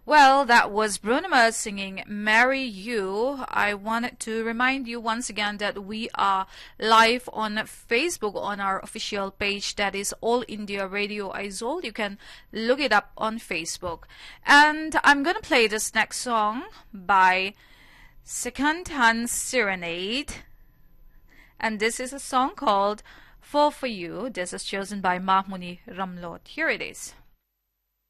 Well, that was Bruno Mars singing Marry You. I wanted to remind you once again that we are live on Facebook on our official page, that is All India Radio Aizawl. You can look it up on Facebook. And I'm going to play this next song by Second Hand Serenade. And this is a song called Fall For You. This is chosen by Mahmuni Ramlot. Here it is.